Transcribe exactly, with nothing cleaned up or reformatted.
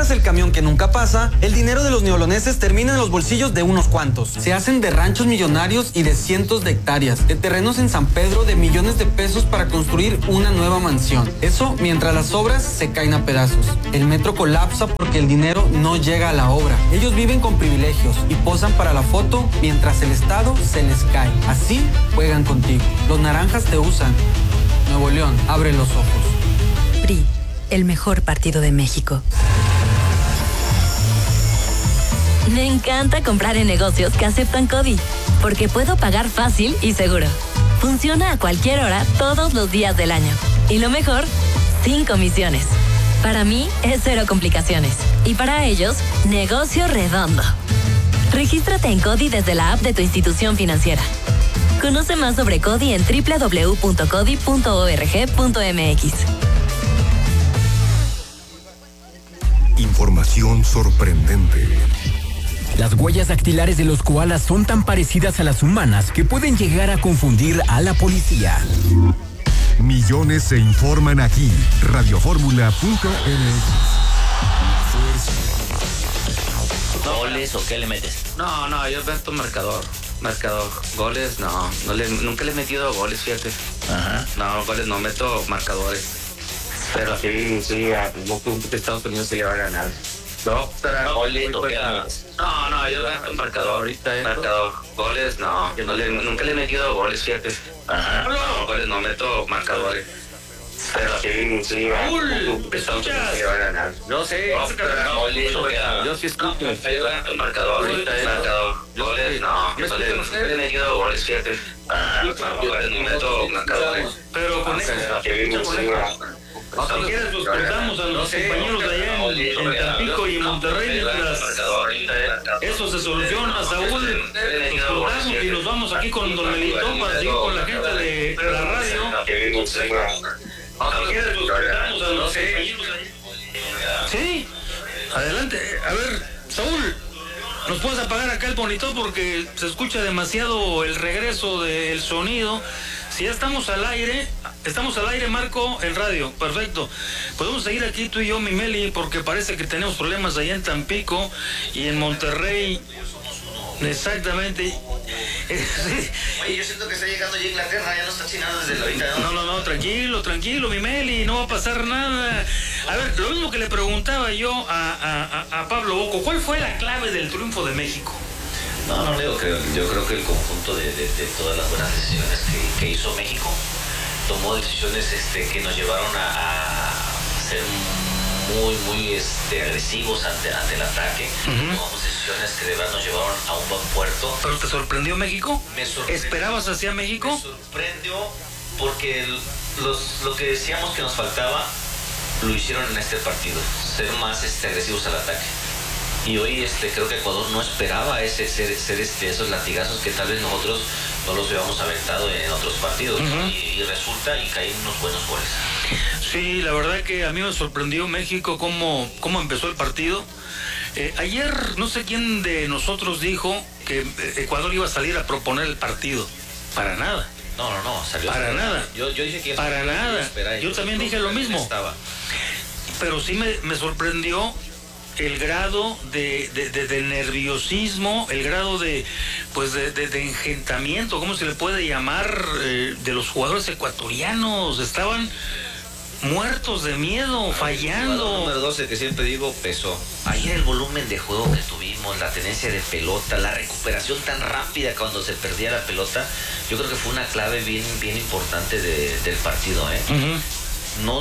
compras el camión que nunca pasa, el dinero de los neoloneses termina en los bolsillos de unos cuantos. Se hacen de ranchos millonarios y de cientos de hectáreas, de terrenos en San Pedro de millones de pesos para construir una nueva mansión. Eso mientras las obras se caen a pedazos. El metro colapsa porque el dinero no llega a la obra. Ellos viven con privilegios y posan para la foto mientras el Estado se les cae. Así juegan contigo. Los naranjas te usan. Nuevo León, abre los ojos. P R I, el mejor partido de México. Me encanta comprar en negocios que aceptan CODI, porque puedo pagar fácil y seguro. Funciona a cualquier hora, todos los días del año. Y lo mejor, sin comisiones. Para mí, es cero complicaciones. Y para ellos, negocio redondo. Regístrate en CODI desde la app de tu institución financiera. Conoce más sobre CODI en doble u doble u doble u punto codi punto org punto m x. Información sorprendente. Las huellas dactilares de los koalas son tan parecidas a las humanas que pueden llegar a confundir a la policía. Millones se informan aquí. Radioformula punto m x. ¿Goles o qué le metes? No, no, yo meto marcador. Marcador. Goles, no. no le, nunca le he metido goles, fíjate. Ajá. No, goles no, meto marcadores. Pero sí, sí, no creo que Estados Unidos se le va a ganar. No, pero ¿Goles o qué le metes? No, no, yo meto marcador ahorita. ¿eh? Marcador. Goles, no. Yo no le, nunca le he metido goles, fíjate. Ajá. No, goles no, meto marcadores. Pero sí, sí, Raúl, ¿me Estados Unidos escuchas? se le va a ganar. No sé. No, pero goles, o qué. Yo sí escucho. Yo meto marcador ahorita. ¿eh? Marcador. Goles, no. ¿Me No le, escuchas nunca le he metido goles, fíjate. Ajá. Goles no meto marcadores. Pero con eso. Si quieres, los contamos a los compañeros de allá en, en Tampico y en Monterrey mientras eso se soluciona, Saúl. Nos colgamos y nos vamos aquí con Don Melitón para seguir con la gente de la radio. Si quieres, los contamos a los compañeros allá. Sí, adelante. A ver, Saúl, ¿nos puedes apagar acá el monitor porque se escucha demasiado el regreso del sonido? Si ya estamos al aire, estamos al aire, Marco, en radio, perfecto. Podemos seguir aquí tú y yo, mi Meli, porque parece que tenemos problemas allá en Tampico y en Monterrey. Exactamente. Oye, yo siento que está llegando ya Inglaterra, ya no está chinando desde la ahorita, No, no, no, tranquilo, tranquilo, mi Meli, no va a pasar nada. A ver, lo mismo que le preguntaba yo a, a, a Pablo Boco, ¿cuál fue la clave del triunfo de México? No, no, Leo, creo, yo creo que el conjunto de, de, de todas las buenas decisiones que, que hizo México tomó decisiones este, que nos llevaron a, a ser muy, muy este, agresivos ante, ante el ataque. Uh-huh. Tomamos decisiones que de verdad nos llevaron a un buen puerto. ¿Pero te sorprendió México? Me sorprendió. ¿Esperabas hacia México? Me sorprendió porque el, los, lo que decíamos que nos faltaba lo hicieron en este partido, ser más este, agresivos al ataque. Y hoy este, creo que Ecuador no esperaba ese ser, ser este, esos latigazos que tal vez nosotros no los habíamos aventado en otros partidos. Uh-huh. y, y resulta y caen unos buenos goles. Sí, la verdad que a mí me sorprendió México cómo, cómo empezó el partido. Eh, ayer no sé quién de nosotros dijo que Ecuador iba a salir a proponer el partido. Para nada. No, no, no. Salió para nada. Yo, yo dije que para nada. Yo también dije lo mismo. Estaba. Pero sí me, me sorprendió el grado de, de, de, de nerviosismo, el grado de pues de, de, de engentamiento, ¿cómo se le puede llamar? Eh, de los jugadores ecuatorianos. Estaban muertos de miedo, fallando. El número doce que siempre digo pesó. Ayer el volumen de juego que tuvimos, la tenencia de pelota, la recuperación tan rápida cuando se perdía la pelota, yo creo que fue una clave bien, bien importante de, del partido, ¿eh? Uh-huh.